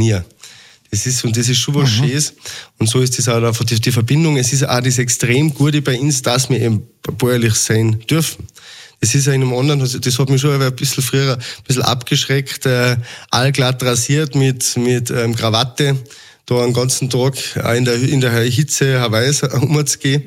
mir. Das ist schon was Schönes. Und so ist das auch einfach die Verbindung. Es ist auch das extrem Gute bei uns, dass wir eben bäuerlich sein dürfen. Das ist ja in einem anderen, das hat mich schon ein bisschen früher ein bisschen abgeschreckt, allglatt rasiert mit Krawatte, da einen ganzen Tag auch in der Hitze Hawaii umzugehen.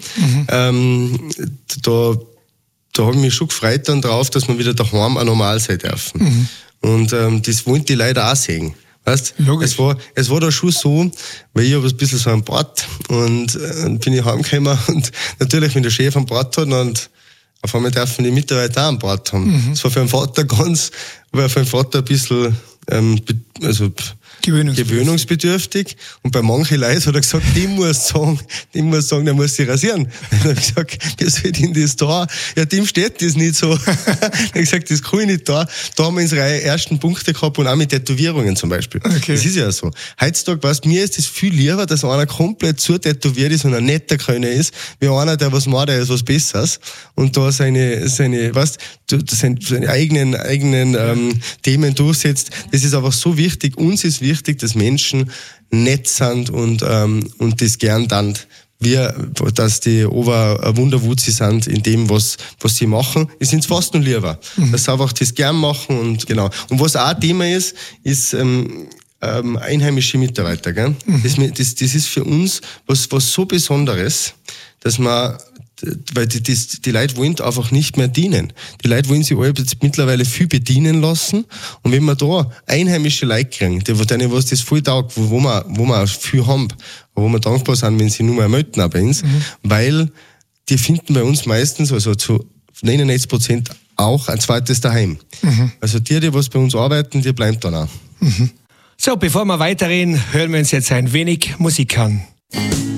Da habe ich mich schon gefreut dann drauf, dass wir wieder daheim auch normal sein dürfen. Und das wollen die Leute auch sehen. Weißt? Es war da schon so, weil ich habe ein bisschen so einen Bart und bin ich heimgekommen und natürlich, wenn der Chef einen Bart hat und auf einmal dürfen die Mitarbeiter auch einen Bart haben. Das war für einen Vater ein bisschen gewöhnungsbedürftig. Und bei manchen Leuten hat er gesagt, die muss sagen, der muss sich rasieren. Dann habe ich gesagt, wie soll denn das da? Ja, dem steht das nicht so. Dann habe ich gesagt, das kann ich nicht da. Da haben wir unsere ersten Punkte gehabt und auch mit Tätowierungen zum Beispiel. Okay. Das ist ja so. Heutzutage, mir ist das viel lieber, dass einer komplett zutätowiert ist und ein netter Kölner ist, wie einer, der was macht, der ist was Besseres. Und da seine eigenen Themen durchsetzt. Das ist einfach so wichtig. Uns ist wichtig, dass Menschen nett sind und das gern dann, dass die eine Wunderwutzi sind in dem, was sie machen. Es sind fast nur lieber. Dass sie einfach das gern machen und genau. Und was auch ein Thema ist einheimische Mitarbeiter. Gell? Das ist für uns was so Besonderes, dass man, weil die Leute wollen einfach nicht mehr dienen. Die Leute wollen sich alle mittlerweile viel bedienen lassen. Und wenn wir da einheimische Leute kriegen, denen was das voll taugt, wo wir viel haben, wo wir dankbar sind, wenn sie nur mehr melden auch bei uns, weil die finden bei uns meistens, also zu 99% auch ein zweites Daheim. Also die was bei uns arbeiten, die bleiben dann auch. So, bevor wir weiterreden, hören wir uns jetzt ein wenig Musik an.